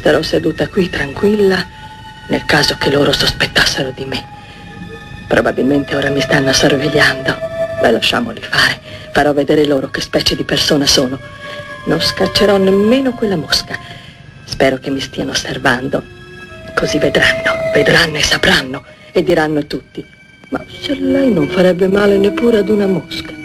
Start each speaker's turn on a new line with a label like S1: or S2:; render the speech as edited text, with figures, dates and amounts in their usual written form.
S1: Resterò seduta qui tranquilla nel caso che loro sospettassero di me. Probabilmente ora mi stanno sorvegliando. Ma lasciamoli fare. Farò vedere loro che specie di persona sono. Non scaccerò nemmeno quella mosca. Spero che mi stiano osservando. Così vedranno e sapranno e diranno tutti: ma se lei non farebbe male neppure ad una mosca.